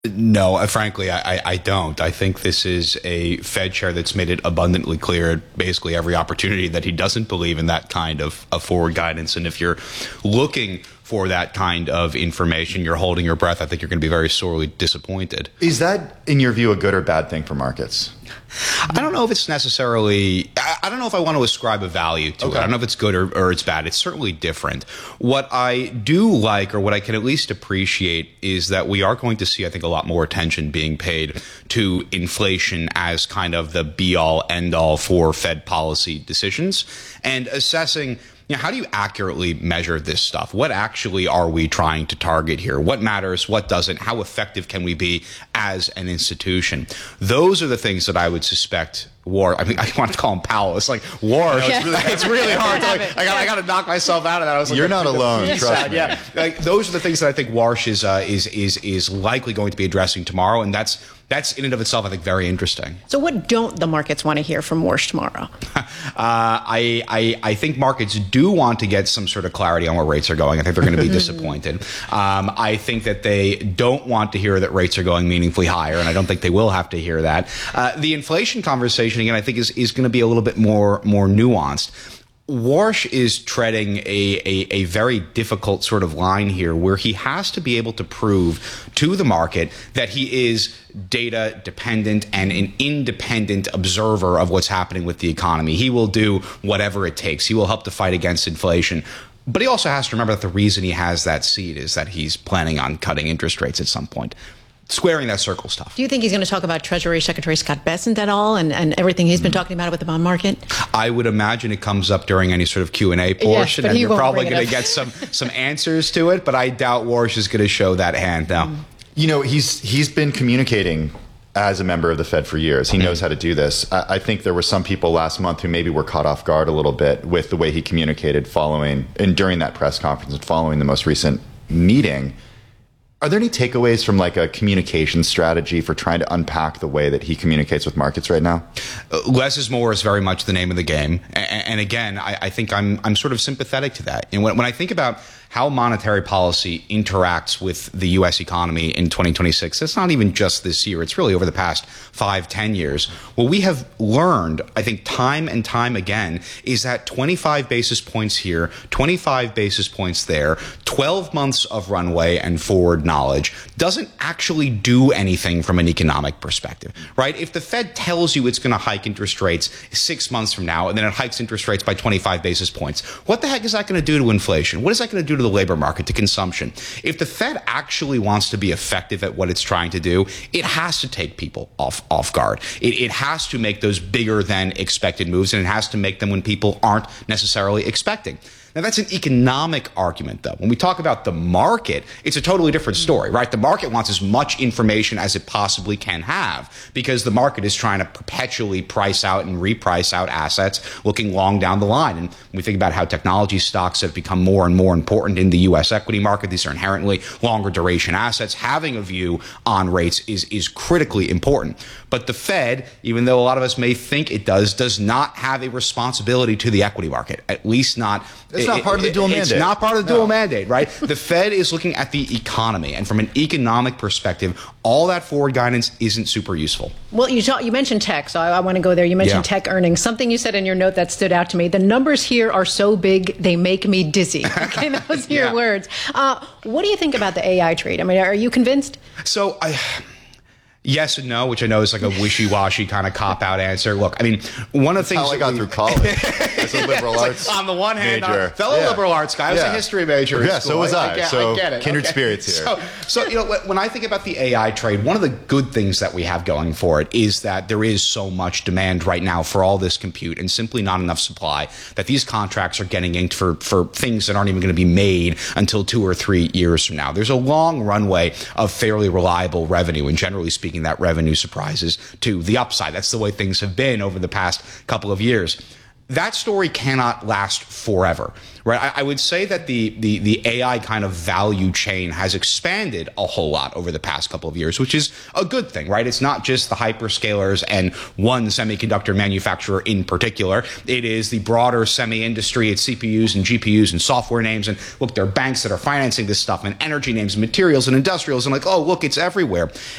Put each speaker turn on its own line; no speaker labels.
No, frankly, I don't. I think this is a Fed chair that's made it abundantly clear at basically every opportunity that he doesn't believe in that kind of forward guidance. And if you're looking for that kind of information, you're holding your breath. I think you're going to be very sorely disappointed.
Is that, in your view, a good or bad thing for markets?
I don't know if it's necessarily, I don't know if I want to ascribe a value to it. I don't know if it's good or it's bad. It's certainly different. What I do like, or what I can at least appreciate, is that we are going to see, I think, a lot more attention being paid to inflation as kind of the be-all, end-all for Fed policy decisions, and assessing, how do you accurately measure this stuff? What actually are we trying to target here? What matters? What doesn't? How effective can we be as an institution? Those are the things that I would suspect I want to call him Powell. It's like war. It's really hard. I got to knock myself out of that. I was like,
you're not alone. Trust me.
Yeah, those are the things that I think Warsh is likely going to be addressing tomorrow, and that's in and of itself, I think, very interesting.
So what don't the markets want to hear from Warsh tomorrow?
I think markets do want to get some sort of clarity on where rates are going. I think they're going to be disappointed. I think that they don't want to hear that rates are going meaningfully higher, and I don't think they will have to hear that. The inflation conversation, again, I think is going to be a little bit more nuanced. Warsh is treading a very difficult sort of line here, where he has to be able to prove to the market that he is data dependent and an independent observer of what's happening with the economy. He will do whatever it takes. He will help to fight against inflation. But he also has to remember that the reason he has that seat is that he's planning on cutting interest rates at some point. Squaring that circle stuff.
Do you think he's going to talk about Treasury Secretary Scott Bessent at all and everything he's been talking about with the bond market?
I would imagine it comes up during any sort of Q&A portion, and you're probably going to get some answers to it, but I doubt Warsh is going to show that hand now.
He's been communicating as a member of the Fed for years. He knows how to do this. I think there were some people last month who maybe were caught off guard a little bit with the way he communicated during that press conference and following the most recent meeting. Are there any takeaways from like a communication strategy for trying to unpack the way that he communicates with markets right now?
Less is more is very much the name of the game. And again, I think I'm sort of sympathetic to that. And when I think about how monetary policy interacts with the U.S. economy in 2026, it's not even just this year. It's really over the past 5-10 years. What we have learned, I think, time and time again, is that 25 basis points here, 25 basis points there, 12 months of runway and forward knowledge doesn't actually do anything from an economic perspective, right? If the Fed tells you it's going to hike interest rates 6 months from now, and then it hikes interest rates by 25 basis points, what the heck is that going to do to inflation? What is that going to do to the labor market, to consumption? If the Fed actually wants to be effective at what it's trying to do, it has to take people off guard. It has to make those bigger than expected moves, and it has to make them when people aren't necessarily expecting. Now, that's an economic argument, though. When we talk about the market, it's a totally different story, right? The market wants as much information as it possibly can have, because the market is trying to perpetually price out and reprice out assets looking long down the line. And when we think about how technology stocks have become more and more important in the U.S. equity market, these are inherently longer duration assets. Having a view on rates is critically important. But the Fed, even though a lot of us may think it does not have a responsibility to the equity market, at least not.
It's not part of the dual mandate.
It's not part of the dual mandate, right? The Fed is looking at the economy, and from an economic perspective, all that forward guidance isn't super useful.
Well, you mentioned tech, so I want to go there. You mentioned tech earnings. Something you said in your note that stood out to me: the numbers here are so big they make me dizzy. Okay, those are your words. What do you think about the AI trade? I mean, are you convinced?
So yes and no, which I know is like a wishy-washy kind of cop-out answer. Look, I mean, one of the things
how I got through college as a liberal arts
on the one hand,
major.
Fellow liberal arts guy. I was a history major.
Yeah, so was I.
I get it.
Kindred spirits here.
So when I think about the AI trade, one of the good things that we have going for it is that there is so much demand right now for all this compute, and simply not enough supply, that these contracts are getting inked for things that aren't even going to be made until 2 or 3 years from now. There's a long runway of fairly reliable revenue, and generally speaking, that revenue surprises to the upside. That's the way things have been over the past couple of years. that story cannot last forever, right? I would say that the AI kind of value chain has expanded a whole lot over the past couple of years, which is a good thing, right? It's not just the hyperscalers and one semiconductor manufacturer in particular. It is the broader semi-industry. It's CPUs and GPUs and software names. And look, there are banks that are financing this stuff and energy names and materials and industrials. And like, oh, look, it's everywhere.